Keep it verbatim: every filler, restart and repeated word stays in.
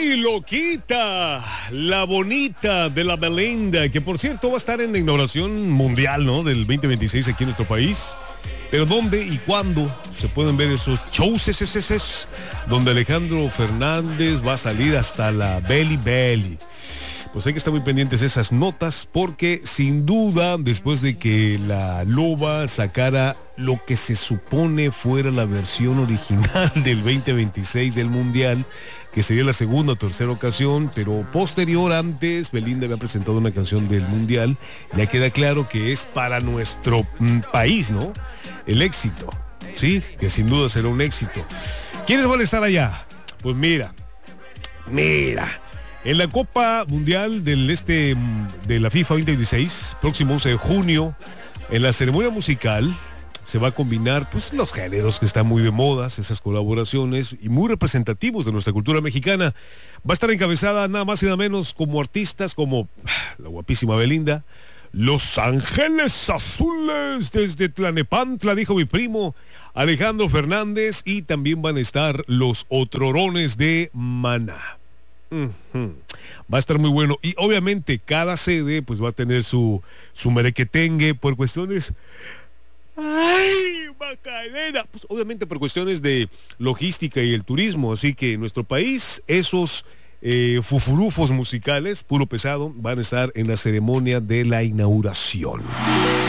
¡Ay, loquita! La bonita de la Belinda, que por cierto va a estar en la inauguración mundial, ¿no? Del veinte veintiséis aquí en nuestro país. Pero ¿dónde y cuándo se pueden ver esos shows es, es, es, es, donde Alejandro Fernández va a salir hasta la Belly Belly? Pues hay que estar muy pendientes de esas notas, porque sin duda, después de que la Loba sacara lo que se supone fuera la versión original del veinte veintiséis del Mundial, que sería la segunda o tercera ocasión, pero posterior, antes Belinda había presentado una canción del Mundial, ya queda claro que es para nuestro mm, país, ¿no? El éxito, sí, que sin duda será un éxito. ¿Quiénes van a estar allá? Pues mira, mira, en la Copa Mundial del este de la FIFA veinte veintiséis, próximo once de junio, en la ceremonia musical se va a combinar pues los géneros que están muy de moda, esas colaboraciones y muy representativos de nuestra cultura mexicana. Va a estar encabezada nada más y nada menos como artistas como la guapísima Belinda, Los Ángeles Azules desde Tlanepantla, dijo mi primo Alejandro Fernández, y también van a estar los Otrorones de Maná. Uh-huh. Va a estar muy bueno, y obviamente cada sede pues va a tener su su merequetengue por cuestiones, ay, Macarena, pues obviamente por cuestiones de logística y el turismo, así que en nuestro país esos eh, fufurufos musicales puro pesado van a estar en la ceremonia de la inauguración.